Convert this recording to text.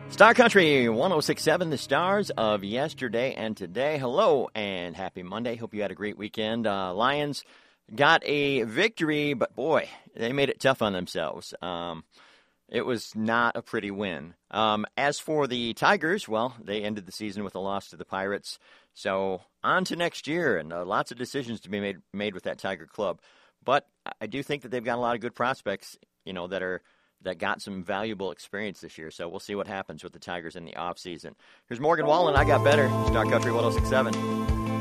Star Country 1067, the stars of yesterday and today. Hello and happy Monday. Hope you had a great weekend. Lions got a victory, but boy, they made it tough on themselves. It was not a pretty win. As for the Tigers, well, they ended the season with a loss to the Pirates. So on to next year, and lots of decisions to be made with that Tiger club. But I do think that they've got a lot of good prospects, that got some valuable experience this year. So we'll see what happens with the Tigers in the offseason. Here's Morgan Wallen. I got better. Star Country 1067.